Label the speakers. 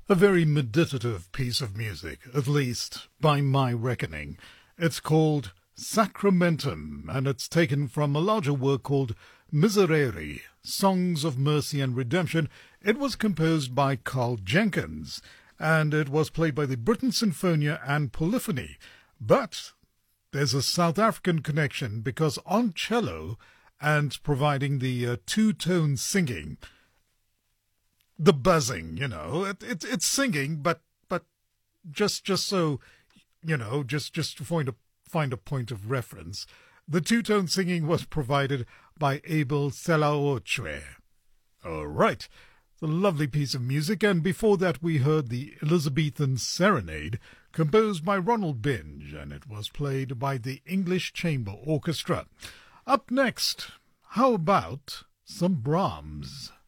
Speaker 1: A very meditative piece of music, at least by my reckoning. It's called Sacramentum, and it's taken from a larger work called Miserere, Songs of Mercy and Redemption. It was composed by Carl Jenkins, and it was played by the Britten Sinfonia and Polyphony. But there's a South African connection, because on cello and providing the two-tone singing, the buzzing, it's singing, but just so, just to find a point of reference, the two-tone singing was provided by Abel Selaochwe. All right, it's a lovely piece of music, and before that we heard the Elizabethan Serenade, composed by Ronald Binge, and it was played by the English Chamber Orchestra. Up next, how about some Brahms?